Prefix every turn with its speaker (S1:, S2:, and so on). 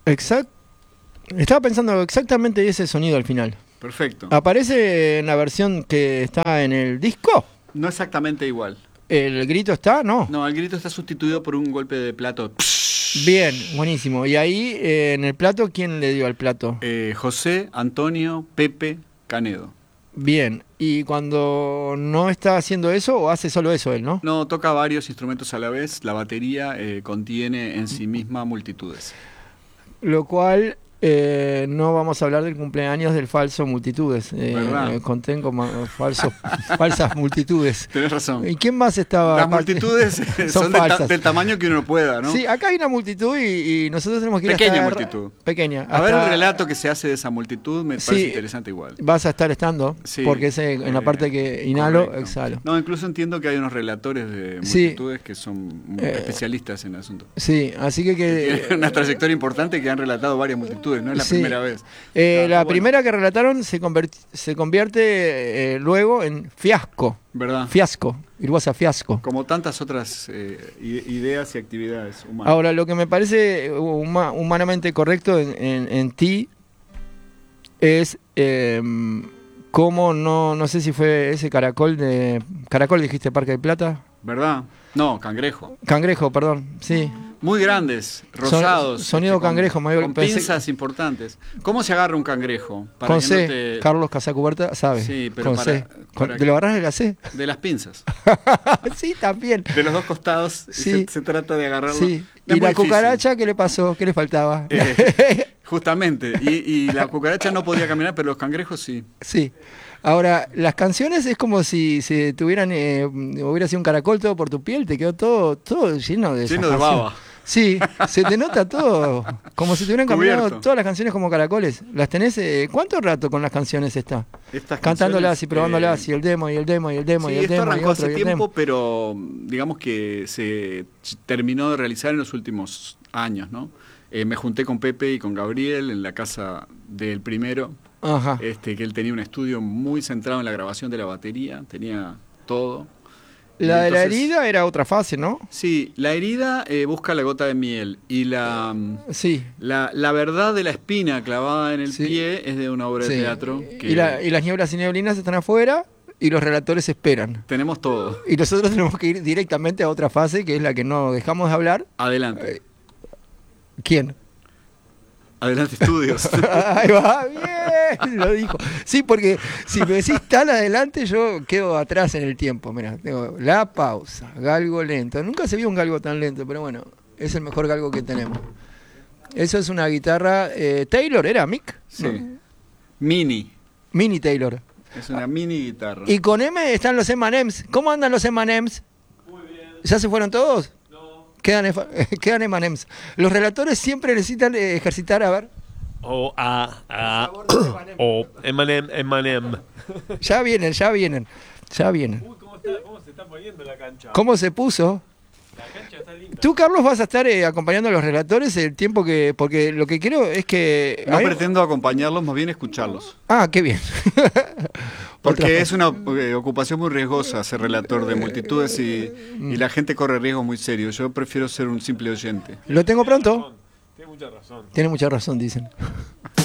S1: Exacto. Estaba pensando exactamente ese sonido al final.
S2: Perfecto.
S1: ¿Aparece en la versión que está en el disco?
S2: No exactamente igual.
S1: ¿El grito está? No.
S2: No, el grito está sustituido por un golpe de plato.
S1: Bien, buenísimo. Y ahí, en el plato, ¿quién le dio al plato?
S2: José, Antonio, Pepe, Canedo.
S1: Bien. ¿Y cuando no está haciendo eso o hace solo eso él, no?
S2: No, toca varios instrumentos a la vez. La batería contiene en sí misma multitudes.
S1: Lo cual, no vamos a hablar del cumpleaños del falso multitudes.
S2: ¿Verdad?
S1: Contengo falsas multitudes.
S2: Tenés razón.
S1: ¿Y quién más estaba?
S2: Las multitudes son
S1: falsas.
S2: del tamaño que uno pueda, ¿no?
S1: Sí, acá hay una multitud y nosotros tenemos que ir
S2: Pequeña
S1: hasta...
S2: multitud.
S1: Pequeña.
S2: A ver el relato que se hace de esa multitud me parece interesante igual.
S1: Vas a estar estando,
S2: Sí,
S1: porque es en la parte que inhalo,
S2: correcto.
S1: exhalo.
S2: No, incluso entiendo que hay unos relatores de multitudes que son especialistas en el asunto.
S1: Sí, así que...
S2: Tienen una trayectoria importante que han relatado varias multitudes, no es la primera vez.
S1: La primera que relataron se convierte luego en fiasco.
S2: ¿Verdad?
S1: Fiasco, Irbosa fiasco.
S2: Como tantas otras ideas y actividades humanas.
S1: Ahora, lo que me parece humanamente correcto en ti es cómo no sé si fue ese caracol dijiste Parque del Plata.
S2: ¿Verdad? No, cangrejo.
S1: Cangrejo, perdón, sí.
S2: Muy grandes, rosados.
S1: Sonido cangrejo,
S2: con pinzas importantes. ¿Cómo se agarra un cangrejo?
S1: Para con C, Carlos Casacuberta sabe.
S2: Sí, pero
S1: con C. ¿De lo agarras de la C?
S2: De las pinzas.
S1: Sí, también.
S2: De los dos costados
S1: sí.
S2: se trata de agarrarlo.
S1: Sí. ¿Y la cucaracha qué le pasó? ¿Qué le faltaba?
S2: Justamente. Y la cucaracha no podía caminar, pero los cangrejos sí.
S1: Sí. Ahora, las canciones es como si se tuvieran, hubiera sido un caracol todo por tu piel, te quedó todo lleno de
S2: baba.
S1: Sí, se te nota todo, como si te hubieran cambiado todas las canciones como caracoles. ¿Las tenés? ¿Cuánto rato con las canciones está? Cantándolas y probándolas, y el demo, y el demo, y el demo,
S2: sí,
S1: y el
S2: esto
S1: demo.
S2: Arrancó hace tiempo, pero digamos que se terminó de realizar en los últimos años, ¿no? Me junté con Pepe y con Gabriel en la casa del primero.
S1: Ajá.
S2: Que él tenía un estudio muy centrado en la grabación de la batería, tenía todo.
S1: La de la herida era otra fase, ¿no?
S2: Sí, la herida busca la gota de miel y la verdad de la espina clavada en el pie es de una obra de teatro.
S1: Y las nieblas y neblinas están afuera y los relatores esperan.
S2: Tenemos todo.
S1: Y nosotros tenemos que ir directamente a otra fase, que es la que no dejamos de hablar.
S2: Adelante.
S1: ¿Quién?
S2: Adelante Estudios.
S1: Ahí va, bien, lo dijo. Sí, porque si me decís tan adelante, yo quedo atrás en el tiempo. Mira, tengo la pausa, galgo lento. Nunca se vio un galgo tan lento, pero bueno, es el mejor galgo que tenemos. Eso es una guitarra Taylor, ¿era Mick?
S2: Sí.
S1: ¿No?
S2: Mini
S1: Taylor.
S2: Es una mini guitarra.
S1: Y con M están los M&M's. ¿Cómo andan los M&M's?
S3: Muy bien.
S1: ¿Ya se fueron todos? Quedan M&M's. Los relatores siempre necesitan ejercitar, a ver.
S3: O M&M.
S1: Ya vienen.
S3: Uy, ¿cómo se está poniendo la cancha?
S1: ¿Cómo se puso?
S3: La cancha está linda.
S1: Tú, Carlos, vas a estar acompañando a los relatores el tiempo que... Porque lo que quiero es que...
S2: No pretendo acompañarlos, más bien escucharlos.
S1: Ah, qué bien.
S2: Porque es una ocupación muy riesgosa ser relator de multitudes y la gente corre riesgos muy serios. Yo prefiero ser un simple oyente.
S1: ¿Lo tengo pronto?
S3: Tiene mucha razón.
S1: Tiene mucha razón, dicen.